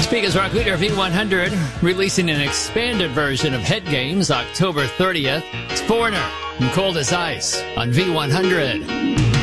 Speakers Rock Leader V100 releasing an expanded version of Head Games October 30th. It's Foreigner and Cold as Ice on V100.